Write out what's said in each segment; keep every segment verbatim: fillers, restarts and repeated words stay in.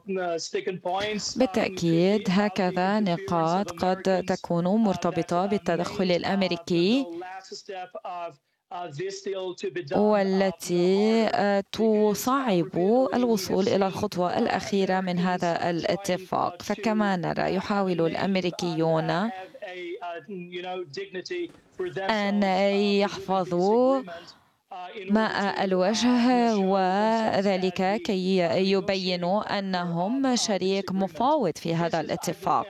بالتأكيد هكذا نقاط قد تكون مرتبطة بالتدخل الأمريكي والتي تصعب الوصول إلى الخطوة الأخيرة من هذا الاتفاق. فكما نرى يحاول الأمريكيون أن يحفظوا ماء الوجه، وذلك كي يبينوا أنهم شريك مفاوض في هذا الاتفاق.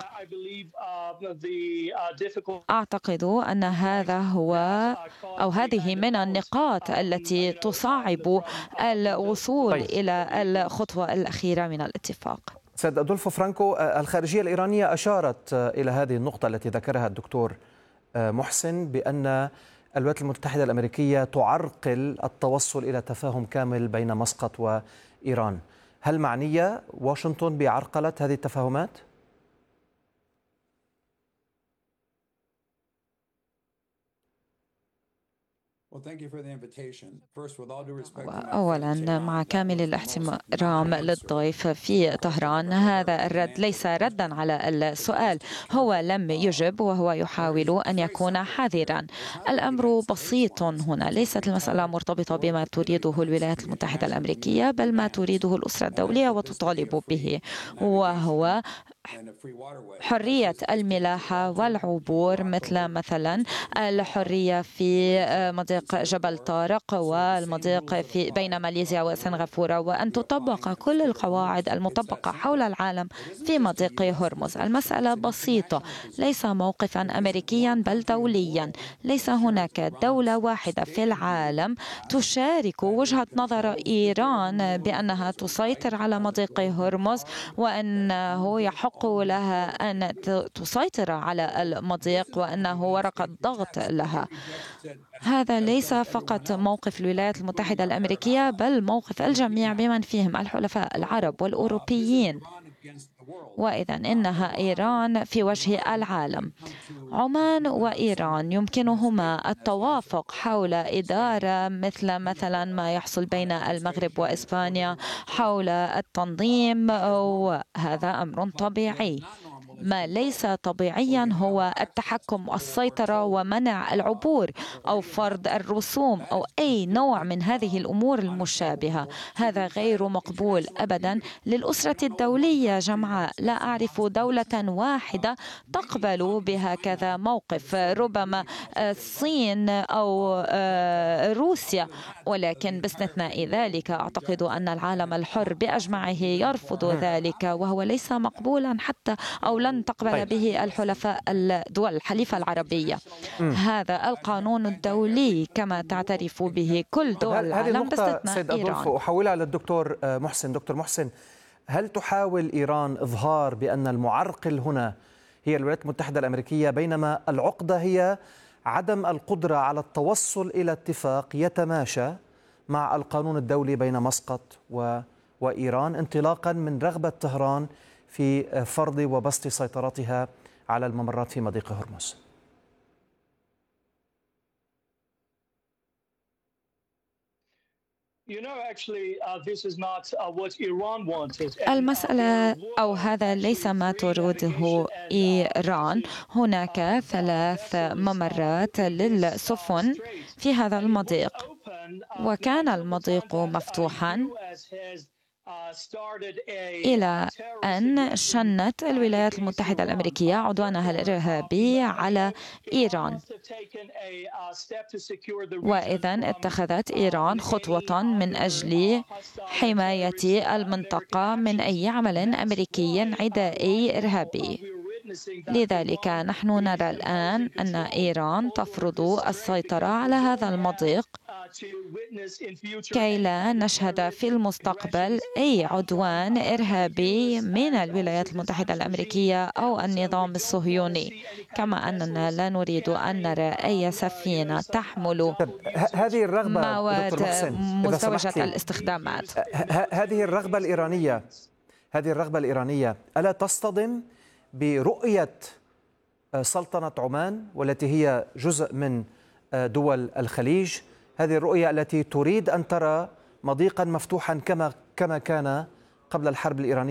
أعتقد أن هذا هو أو هذه من النقاط التي تصعب الوصول طيب. إلى الخطوة الأخيرة من الاتفاق. سيد أدولفو فرانكو، الخارجية الإيرانية أشارت إلى هذه النقطة التي ذكرها الدكتور محسن، بأن الولايات المتحدة الأمريكية تعرقل التوصل إلى تفاهم كامل بين مسقط وإيران. هل معنية واشنطن بعرقلة هذه التفاهمات؟ أولا مع كامل الاحترام للضيف في طهران، هذا الرد ليس ردا على السؤال، هو لم يجب وهو يحاول أن يكون حذرا. الأمر بسيط هنا، ليست المسألة مرتبطة بما تريده الولايات المتحدة الأمريكية، بل ما تريده الأسرة الدولية وتطالب به، وهو حرية الملاحة والعبور، مثل مثلا الحرية في مضيق جبل طارق والمضيق في بين ماليزيا وسنغافورة، وأن تطبق كل القواعد المطبقة حول العالم في مضيق هرمز. المسألة بسيطة، ليس موقفا أمريكيا بل دوليا. ليس هناك دولة واحدة في العالم تشارك وجهة نظر إيران بأنها تسيطر على مضيق هرمز وأنه يحق لها أن تسيطر على المضيق وأنه ورقة ضغط لها. هذا ليس فقط موقف الولايات المتحدة الأمريكية بل موقف الجميع بمن فيهم الحلفاء العرب والأوروبيين. وإذا إنها إيران في وجه العالم. عمان وإيران يمكنهما التوافق حول إدارة مثل مثلا ما يحصل بين المغرب وإسبانيا حول التنظيم، وهذا أمر طبيعي. ما ليس طبيعيا هو التحكم والسيطرة ومنع العبور أو فرض الرسوم أو أي نوع من هذه الأمور المشابهة. هذا غير مقبول أبدا للأسرة الدولية جمعاء. لا أعرف دولة واحدة تقبل بهكذا موقف، ربما الصين أو روسيا، ولكن باستثناء ذلك أعتقد أن العالم الحر بأجمعه يرفض ذلك، وهو ليس مقبولا حتى أو لن تقبل طيب. به الحلفاء الدول الحليفة العربية. م. هذا القانون الدولي كما تعترف به كل دول العالم باستثناء إيران. أحولها للدكتور محسن. دكتور محسن، هل تحاول إيران إظهار بأن المعرقل هنا هي الولايات المتحدة الأمريكية، بينما العقدة هي عدم القدرة على التوصل إلى اتفاق يتماشى مع القانون الدولي بين مسقط و... وإيران، انطلاقا من رغبة طهران في فرض وبسط سيطرتها على الممرات في مضيق هرمز؟ المسألة أو هذا ليس ما تريده إيران. هناك ثلاث ممرات للسفن في هذا المضيق، وكان المضيق مفتوحا إلى أن شنت الولايات المتحدة الأمريكية عدوانها الإرهابي على إيران، وإذا اتخذت إيران خطوة من أجل حماية المنطقة من أي عمل أمريكي عدائي إرهابي. لذلك نحن نرى الآن أن إيران تفرض السيطرة على هذا المضيق كي لا نشهد في المستقبل أي عدوان إرهابي من الولايات المتحدة الأمريكية أو النظام الصهيوني، كما أننا لا نريد أن نرى أي سفينة تحمل هذه الرغبة مواد مزدوجة الاستخدامات. هذه الرغبة الإيرانية هذه الرغبة الإيرانية ألا تصطدم برؤية سلطنة عمان والتي هي جزء من دول الخليج، هذه الرؤية التي تريد أن ترى مضيقا مفتوحا كما كما كان قبل الحرب الإيرانية؟